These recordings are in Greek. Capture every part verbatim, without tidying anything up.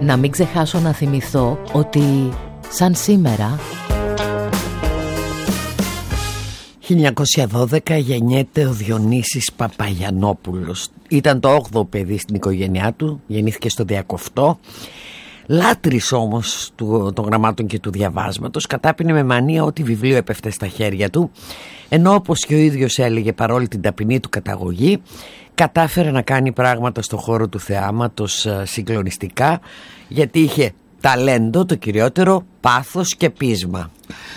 Να μην ξεχάσω να θυμηθώ ότι σαν σήμερα χίλια εννιακόσια δώδεκα γεννιέται ο Διονύσης Παπαγιαννόπουλος. Ήταν το όγδοο παιδί στην οικογένειά του, γεννήθηκε στο Διακοφτό. Λάτρης όμως του, των γραμμάτων και του διαβάσματος, κατάπινε με μανία ό,τι βιβλίο έπεφτε στα χέρια του, ενώ όπως και ο ίδιος έλεγε, παρόλη την ταπεινή του καταγωγή, κατάφερε να κάνει πράγματα στον χώρο του θεάματος συγκλονιστικά, γιατί είχε ταλέντο, το κυριότερο, πάθος και πείσμα.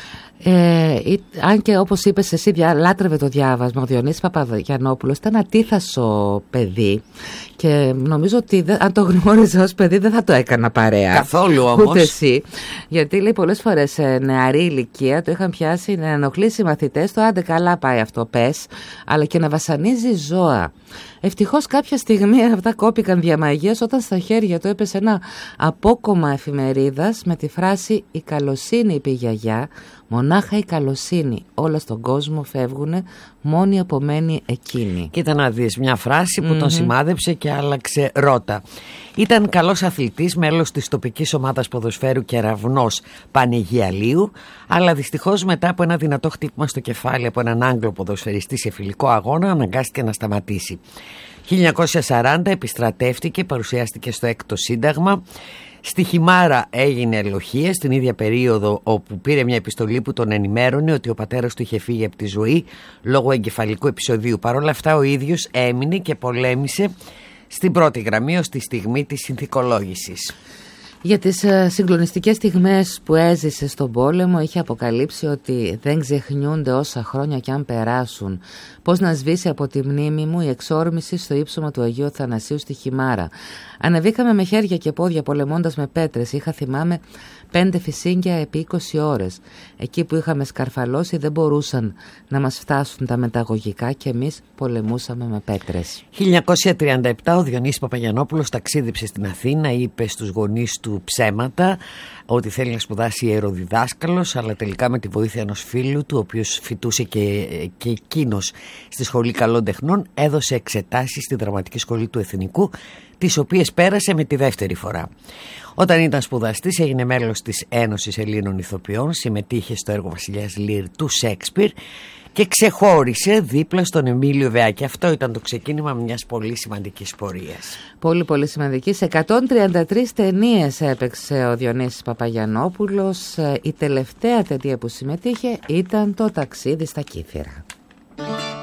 Ε, αν και όπως είπες εσύ, λάτρευε το διάβασμα, ο Διονύσης Παπαγιαννόπουλος ήταν ατίθασο παιδί και νομίζω ότι δε, αν το γνώριζα ως παιδί δεν θα το έκανα παρέα. Καθόλου όμως. Ούτε εσύ. Γιατί λέει πολλές φορές σε νεαρή ηλικία το είχαν πιάσει να ενοχλήσει οι μαθητές του, άντε καλά πάει αυτό πες, αλλά και να βασανίζει ζώα. Ευτυχώς κάποια στιγμή αυτά κόπηκαν διαμαγείας όταν στα χέρια του έπεσε ένα απόκομμα εφημερίδας με τη φράση «Η καλοσύνη», είπε η γιαγιά, μονάχα η καλοσύνη, όλα στον κόσμο φεύγουνε, μόνη απομένει εκείνη. Κοίτα να δεις, μια φράση που mm-hmm. τον σημάδεψε και άλλαξε ρότα. Ήταν καλός αθλητής, μέλος της τοπικής ομάδας ποδοσφαίρου Κεραυνός Πανεγιαλίου, αλλά δυστυχώς μετά από ένα δυνατό χτύπημα στο κεφάλι από έναν Άγγλο ποδοσφαιριστή σε φιλικό αγώνα αναγκάστηκε να σταματήσει. χίλια εννιακόσια σαράντα επιστρατεύτηκε, παρουσιάστηκε στο έκτο Σύνταγμα. Στη Χιμάρα έγινε ελοχεία στην ίδια περίοδο, όπου πήρε μια επιστολή που τον ενημέρωνε ότι ο πατέρας του είχε φύγει από τη ζωή λόγω εγκεφαλικού επεισοδίου. Παρ' όλα αυτά ο ίδιος έμεινε και πολέμησε στην πρώτη γραμμή ως τη στιγμή της συνθηκολόγησης. Για τις συγκλονιστικές στιγμές που έζησε στον πόλεμο είχε αποκαλύψει ότι δεν ξεχνιούνται όσα χρόνια κι αν περάσουν. Πώς να σβήσει από τη μνήμη μου η εξόρμηση στο ύψωμα του Αγίου Θανασίου στη Χιμάρα. Ανεβήκαμε με χέρια και πόδια πολεμώντας με πέτρες. Είχα, θυμάμαι, πέντε φυσίγγια επί είκοσι ώρες. Εκεί που είχαμε σκαρφαλώσει δεν μπορούσαν να μας φτάσουν τα μεταγωγικά και εμείς πολεμούσαμε με πέτρες. χίλια εννιακόσια τριάντα επτά ο Διονύσης Παπαγιαννόπουλος ταξίδεψε στην Αθήνα, είπε στους γονείς του ψέματα ότι θέλει να σπουδάσει ιεροδιδάσκαλος, αλλά τελικά με τη βοήθεια ενός φίλου του, ο οποίος φοιτούσε και, και εκείνος στη Σχολή Καλών Τεχνών, έδωσε εξετάσεις στη Δραματική Σχολή του Εθνικού, τις οποίες πέρασε με τη δεύτερη φορά. Όταν ήταν σπουδαστής έγινε μέλος της Ένωσης Ελλήνων Ηθοποιών, συμμετείχε στο έργο Βασιλιάς Λίρ του Σέξπιρ και ξεχώρισε δίπλα στον Εμίλιο Βεάκη. Αυτό ήταν το ξεκίνημα μιας πολύ σημαντικής πορείας. Πολύ πολύ σημαντική. Σε εκατόν τριάντα τρεις ταινίες έπαιξε ο Διονύσης Παπαγιαννόπουλος. Η τελευταία ταινία που συμμετείχε ήταν το Ταξίδι στα Κύθυρα.